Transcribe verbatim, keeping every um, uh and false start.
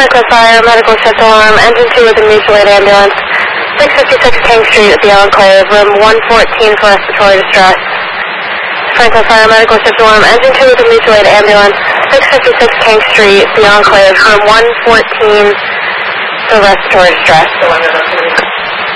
Franklin Fire, medical shift alarm, engine two with a mutual aid ambulance, six fifty-six King Street at the Enclave, room one fourteen for respiratory distress. Franklin Fire, medical shift alarm, engine two with a mutual aid ambulance, six fifty-six King Street, the Enclave, room one fourteen for respiratory distress.